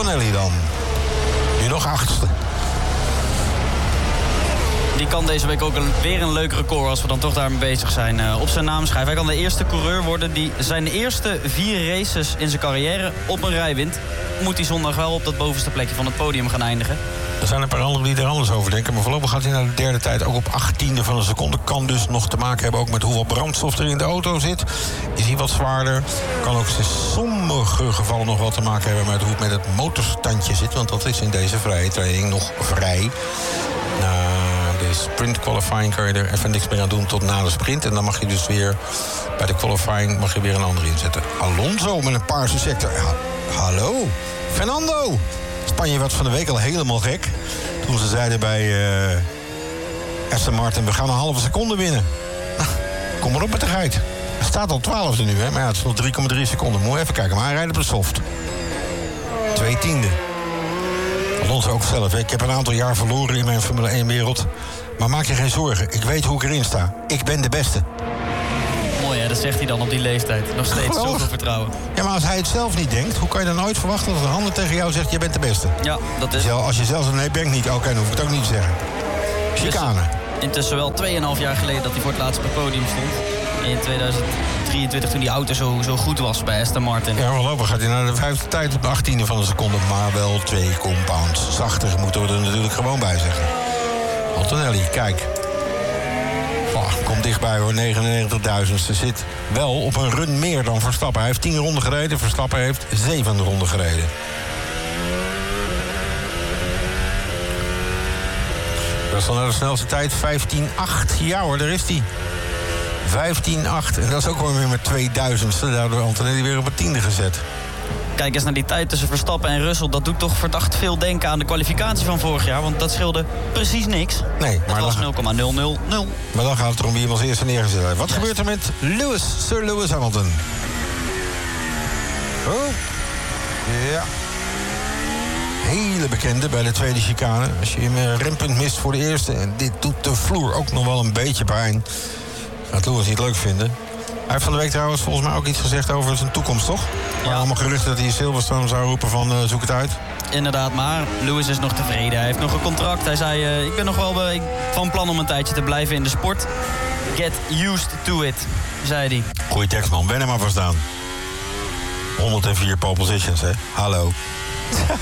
Antonelli dan. Nu nog 8e. Die kan deze week ook weer een leuk record als we dan toch daarmee bezig zijn op zijn naam schrijven. Hij kan de eerste coureur worden die zijn eerste 4 races in zijn carrière op een rij wint. Moet hij zondag wel op dat bovenste plekje van het podium gaan eindigen. Er zijn een paar anderen die er anders over denken. Maar voorlopig gaat hij naar de derde tijd ook op 18e van een seconde. Kan dus nog te maken hebben ook met hoeveel brandstof er in de auto zit. Is hij wat zwaarder. Kan ook in sommige gevallen nog wat te maken hebben met hoe het met het motorstandje zit. Want dat is in deze vrije training nog vrij. De sprint qualifying kan je er even niks meer aan doen tot na de sprint. En dan mag je dus weer bij de qualifying mag je weer een andere inzetten. Alonso met een paarse sector. Ja, hallo, Fernando. Spanje werd van de week al helemaal gek. Toen ze zeiden bij Aston Martin, we gaan een halve seconde winnen. Kom maar op met de geit. Hij staat al 12e nu, hè? Maar ja, het is nog 3,3 seconden. Moet je even kijken, maar hij rijdt op de soft. 2/10. Alonso ook zelf. Hè? Ik heb een aantal jaar verloren in mijn Formule 1-wereld. Maar maak je geen zorgen. Ik weet hoe ik erin sta. Ik ben de beste. Mooi, hè? Dat zegt hij dan op die leeftijd. Nog steeds zoveel vertrouwen. Ja, maar als hij het zelf niet denkt, hoe kan je dan nooit verwachten dat een ander tegen jou zegt, je bent de beste? Ja, dat is... Als je zelf zegt, nee, ben ik niet. Oké, dan hoef ik het ook niet te zeggen. Chicane. Intussen wel 2,5 jaar geleden dat hij voor het laatst op het podium stond. In 2023, toen die auto zo goed was bij Aston Martin. Ja, voorlopig gaat hij naar de 5e tijd op de 18e van een seconde. Maar wel 2 compounds. Zachter moeten we er natuurlijk gewoon bij zeggen. Antonelli, kijk. Komt dichtbij hoor, 99.000ste. Zit wel op een run meer dan Verstappen. Hij heeft 10 ronden gereden, Verstappen heeft 7 ronden gereden. Dat is dan naar de snelste tijd, 15.8. Ja hoor, daar is hij. 15.8. En dat is ook wel weer met 2000ste. Daardoor Antonelli weer op het 10e gezet. Kijk eens naar die tijd tussen Verstappen en Russell. Dat doet toch verdacht veel denken aan de kwalificatie van vorig jaar. Want dat scheelde precies niks. Nee, maar dat was 0,000. Maar dan gaat het erom wie hem als eerste neergezet heeft. Wat gebeurt er met Sir Lewis Hamilton? Oh. Ja. Hele bekende bij de tweede chicane. Als je hem rempunt mist voor de eerste. En dit doet de vloer ook nog wel een beetje pijn. Gaat Lewis niet leuk vinden. Hij heeft van de week trouwens volgens mij ook iets gezegd over zijn toekomst, toch? Ja. Allemaal geruchten dat hij in Silverstone zou roepen van zoek het uit. Inderdaad, maar Lewis is nog tevreden. Hij heeft nog een contract. Hij zei, ik ben nog wel van plan om een tijdje te blijven in de sport. Get used to it, zei hij. Goeie tekst, man. Ben er maar voor staan. 104 pole positions, hè? Hallo.